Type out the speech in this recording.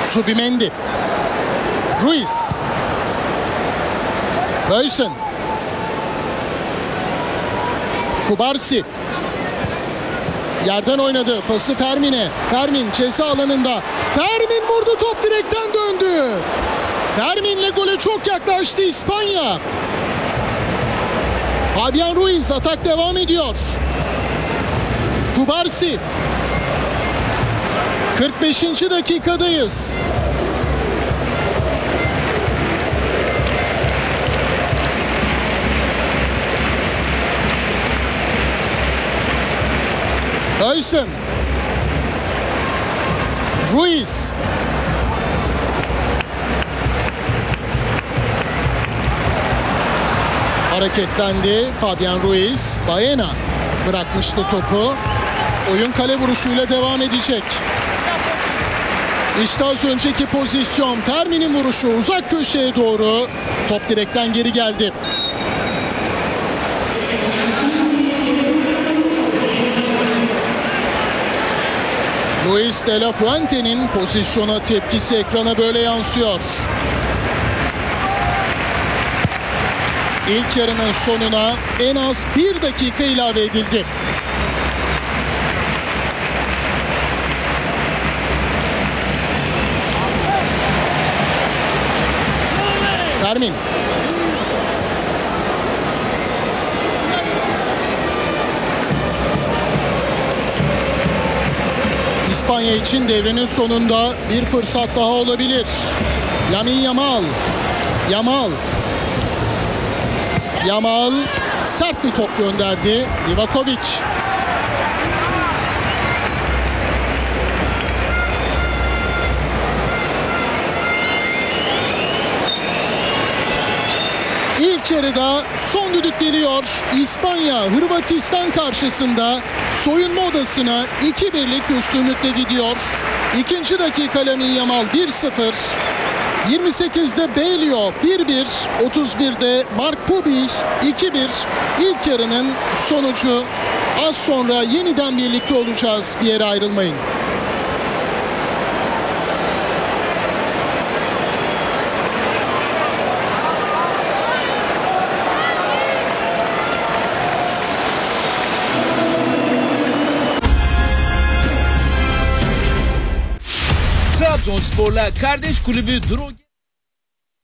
Zubimendi. Ruiz. Böysen. Kubarsi. Yerden oynadı. Pası Fermin'e. Fermin ceza alanında. Fermin vurdu. Top direkten döndü. Fermin'le gole çok yaklaştı İspanya. Fabian Ruiz, atak devam ediyor. Kubarsi. 45. dakikadayız. Böysen. Ruiz. Hareketlendi Fabian Ruiz. Baena bırakmıştı topu. Oyun kale vuruşuyla devam edecek. İşte az önceki pozisyon. Fermin'in vuruşu uzak köşeye doğru. Top direkten geri geldi. Luis de la Fuente'nin pozisyona tepkisi ekrana böyle yansıyor. İlk yarının sonuna en az 1 dakika ilave edildi. Fermin. İspanya için devrenin sonunda bir fırsat daha olabilir. Lamine Yamal. Yamal sert bir top gönderdi. Livakovic. İlk yarıda son düdük geliyor. İspanya Hırvatistan karşısında soyunma odasına 2-1'lik üstünlükle gidiyor. İkinci dakika Lamine Yamal 1-0. 28'de Belio 1-1, 31'de Mark Pubi 2-1. İlk yarının sonucu. Az sonra yeniden birlikte olacağız. Bir yere ayrılmayın. Trabzonspor'la kardeş kulübü Duru